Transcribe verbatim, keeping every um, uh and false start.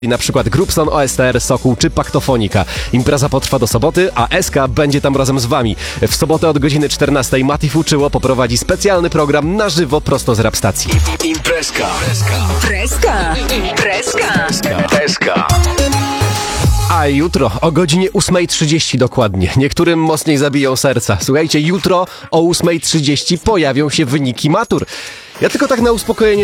Na przykład Grupson, O S T R, Sokół czy Paktofonika. Impreza potrwa do soboty, a S K będzie tam razem z wami. W sobotę od godziny czternastej Mati Fuczyło poprowadzi specjalny program na żywo prosto z rap stacji. Imprezka. Imprezka. Imprezka. Imprezka. A jutro o godzinie ósmej trzydzieści dokładnie. Niektórym mocniej zabiją serca. Słuchajcie, jutro o ósmej trzydzieści pojawią się wyniki matur. Ja tylko tak na uspokojenie